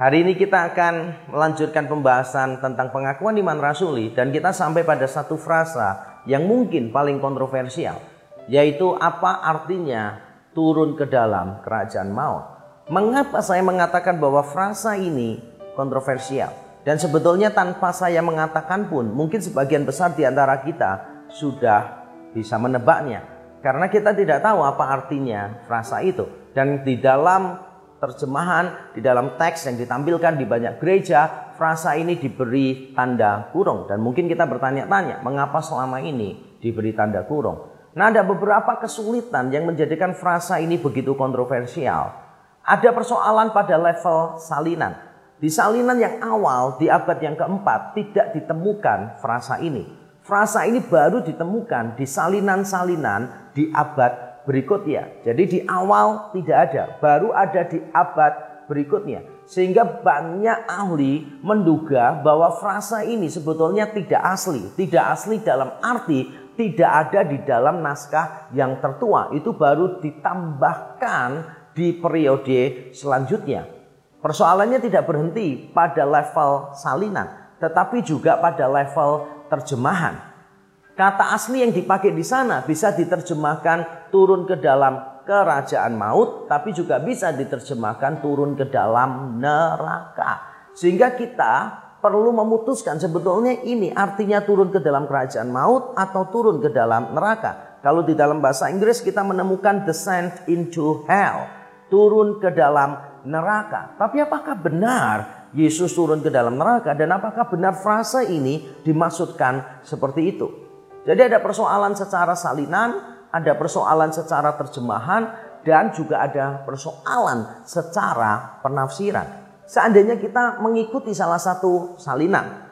Hari ini kita akan melanjutkan pembahasan tentang pengakuan iman rasuli, dan kita sampai pada satu frasa yang mungkin paling kontroversial, yaitu apa artinya turun ke dalam kerajaan maut. Mengapa saya mengatakan bahwa frasa ini kontroversial? Dan sebetulnya tanpa saya mengatakan pun mungkin sebagian besar di antara kita sudah bisa menebaknya, karena kita tidak tahu apa artinya frasa itu. Dan di dalam terjemahan, di dalam teks yang ditampilkan di banyak gereja, frasa ini diberi tanda kurung. Dan mungkin kita bertanya-tanya, mengapa selama ini diberi tanda kurung? Nah, ada beberapa kesulitan yang menjadikan frasa ini begitu kontroversial. Ada persoalan pada level salinan. Di salinan yang awal, di abad yang keempat, tidak ditemukan frasa ini. Frasa ini baru ditemukan di salinan-salinan di abad berikutnya. Jadi di awal tidak ada, baru ada di abad berikutnya. Sehingga banyak ahli menduga bahwa frasa ini sebetulnya tidak asli. Tidak asli dalam arti tidak ada di dalam naskah yang tertua. Itu baru ditambahkan di periode selanjutnya. Persoalannya tidak berhenti pada level salinan, tetapi juga pada level terjemahan. Kata asli yang dipakai di sana bisa diterjemahkan turun ke dalam kerajaan maut, tapi juga bisa diterjemahkan turun ke dalam neraka. Sehingga kita perlu memutuskan sebetulnya ini artinya turun ke dalam kerajaan maut atau turun ke dalam neraka. Kalau di dalam bahasa Inggris kita menemukan descent into hell, turun ke dalam neraka. Tapi apakah benar Yesus turun ke dalam neraka, dan apakah benar frasa ini dimaksudkan seperti itu? Jadi ada persoalan secara salinan, ada persoalan secara terjemahan, dan juga ada persoalan secara penafsiran. Seandainya kita mengikuti salah satu salinan,